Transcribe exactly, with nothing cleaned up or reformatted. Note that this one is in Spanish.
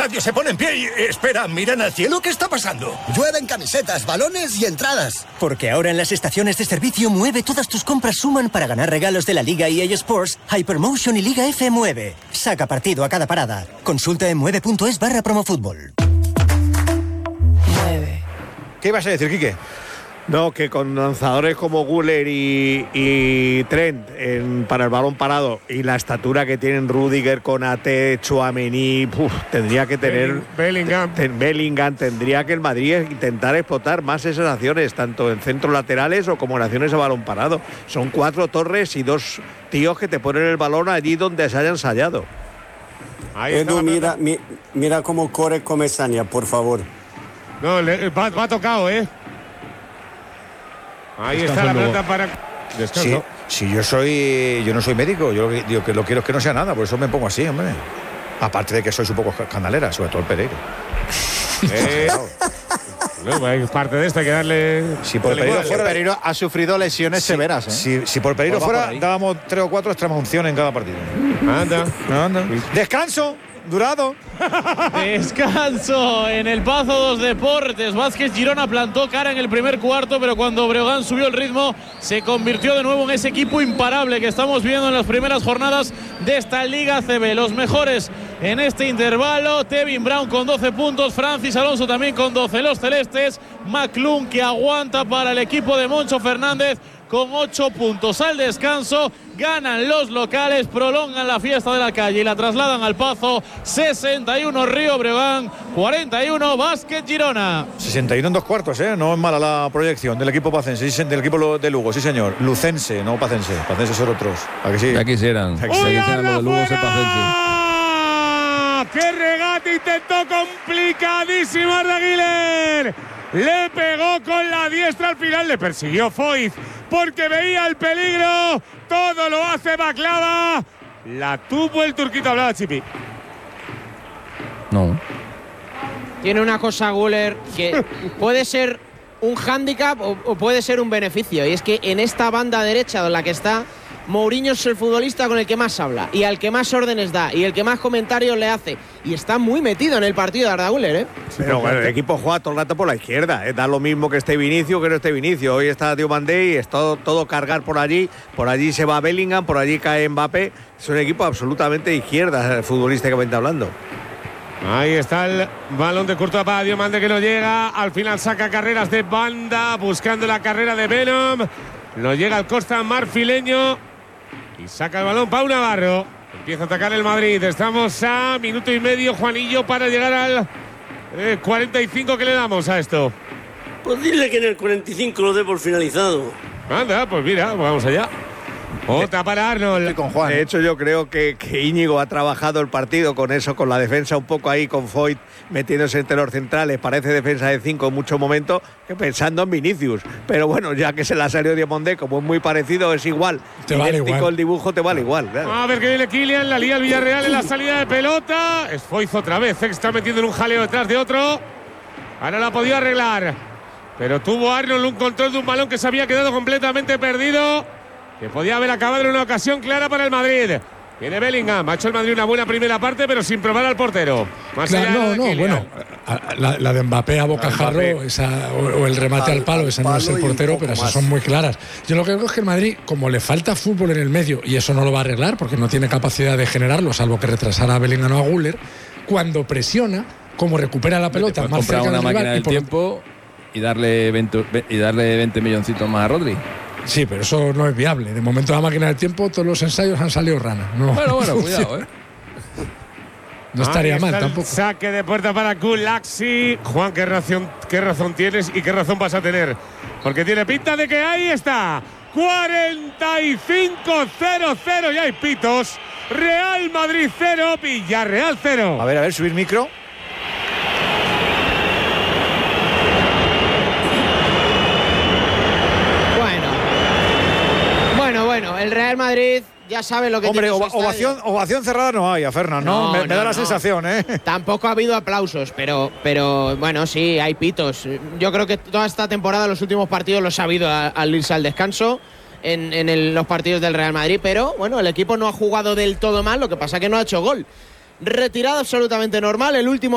estadio se pone en pie y... Espera, ¿miran al cielo? ¿Qué está pasando? Llueven camisetas, balones y entradas. Porque ahora en las estaciones de servicio Mueve todas tus compras suman para ganar regalos de la Liga E A Sports, Hypermotion y Liga F Mueve. Saca partido a cada parada. Consulta en mueve.es barra promofútbol. Mueve. ¿Qué ibas a decir, Quique? No, que con lanzadores como Güler y, y Trent en, para el balón parado y la estatura que tienen Rüdiger, Konaté, Tchouaméni, uf, tendría que tener Bellingham. Te, Bellingham tendría que el Madrid intentar explotar más esas acciones, tanto en centros laterales o como en acciones a balón parado. Son cuatro torres y dos tíos que te ponen el balón allí donde se hayan ensayado. Edu, mira, mi, mira cómo corre Comesaña, por favor. No, le, va, va tocado, ¿eh? Ahí Descanso está la luego. pelota para... Descanso. Si, si yo soy, yo no soy médico, yo lo que, yo que lo quiero es que no sea nada, por eso me pongo así, hombre. Aparte de que soy un poco escandalera, sobre todo el Pereiro. Eh, no, hay parte de esto, hay que darle... Si por Pereiro fuera, Pereiro ha sufrido lesiones si, severas, ¿eh? Si, si por Pereiro Pues va fuera, por dábamos tres o cuatro extrema unción en cada partido. Anda. Anda. Descanso, durado. Descanso en el Pazo dos Deportes. Vázquez Girona plantó cara en el primer cuarto, pero cuando Breogán subió el ritmo se convirtió de nuevo en ese equipo imparable que estamos viendo en las primeras jornadas de esta Liga C B. Los mejores en este intervalo: Tevin Brown con doce puntos, Francis Alonso también con doce. Los celestes, McClung, que aguanta para el equipo de Moncho Fernández, con ocho puntos. Al descanso ganan los locales, prolongan la fiesta de la calle y la trasladan al Pazo. Sesenta y uno Río Breogán, cuarenta y uno Vázquez Girona. sesenta y uno en dos cuartos, ¿eh? No es mala la proyección del equipo pacense, sí, del equipo de Lugo, sí señor. Lucense, no pacense. Pacense son otros. ¿A que sí? Ya quisieran. Ya quisieran los de Lugo ser pacense. ¡Qué regate intentó complicadísimo Ardaguiler! Le pegó con la diestra al final, le persiguió Foyt porque veía el peligro. Todo lo hace Baklava. La tuvo el turquito, hablaba Chipi. No. Tiene una cosa Güler que puede ser un hándicap o, o puede ser un beneficio, y es que en esta banda derecha en la que está, Mourinho es el futbolista con el que más habla y al que más órdenes da y el que más comentarios le hace, y está muy metido en el partido de Arda Güler, ¿eh? Pero bueno, el equipo juega todo el rato por la izquierda, ¿eh? Da lo mismo que este Vinicius que no este Vinicius. Hoy está Diomandé y es todo, todo cargar por allí, por allí se va Bellingham, por allí cae Mbappé. Es un equipo absolutamente de izquierda, el futbolísticamente hablando. Ahí está el balón de Courtois para Diomandé, que no llega. Al final saca carreras de banda, buscando la carrera de Venom. No llega el Costa marfileño y saca el balón Pau Navarro. Empieza a atacar el Madrid. Estamos a minuto y medio, Juanillo, para llegar al eh, cuarenta y cinco. ¿Qué le damos a esto? Pues dile que en el cuarenta y cinco lo dé por finalizado. Anda, pues mira, vamos allá. Otra para Arnold. Con Juan. De hecho, yo creo que, que Íñigo ha trabajado el partido con eso, con la defensa un poco ahí, con Foyt metiéndose entre los centrales. Parece defensa de cinco en muchos momentos, que pensando en Vinicius. Pero bueno, ya que se la salió Diomandé, como es muy parecido, es igual. Te vale idéntico igual. El dibujo te vale igual. Claro. A ver que viene Kylian, la lía el Villarreal en la salida de pelota. Es Foyt otra vez, se está metiendo en un jaleo detrás de otro. Ahora la podía arreglar, pero tuvo Arnold un control de un balón que se había quedado completamente perdido, que podía haber acabado en una ocasión clara para el Madrid. Viene Bellingham, ha hecho el Madrid una buena primera parte, pero sin probar al portero. Más Claro, allá no, de no, Kylian. bueno, a- la, la de Mbappé a bocajarro, esa, o, o el remate al, Al- palo, al esa no es el palo y un portero, poco pero esas más. son muy claras. Yo lo que creo es que el Madrid, como le falta fútbol en el medio, y eso no lo va a arreglar porque no tiene capacidad de generarlo, salvo que retrasara a Bellingham o a Güler, cuando presiona, como recupera la pelota Puedes más comprar cerca una del máquina rival, y del por- tiempo y darle veinte, y darle veinte milloncitos más a Rodri. Sí, pero eso no es viable. De momento la máquina del tiempo, todos los ensayos han salido rana. No, Bueno, bueno, no cuidado, funciona. ¿eh? No estaría Ahí mal está el tampoco. Saque de puerta para Gulaxi. Juan, ¿qué razón, ¿qué razón tienes y qué razón vas a tener? Porque tiene pinta de que ahí está. cuarenta y cinco cero cero. Ya hay pitos. Real Madrid cero, Villarreal cero. A ver, a ver, subir micro. Bueno. Bueno, bueno, el Real Madrid ya sabe lo que Hombre, tiene en su ova- ovación, estadio. ovación cerrada no hay, a Fernan, ¿no? No, me, me no, da la no. sensación, ¿eh? Tampoco ha habido aplausos, pero, pero bueno, sí, hay pitos. Yo creo que toda esta temporada, los últimos partidos los ha habido a- al irse al descanso en, en el- los partidos del Real Madrid, pero bueno, el equipo no ha jugado del todo mal, lo que pasa que no ha hecho gol. Retirada absolutamente normal, el último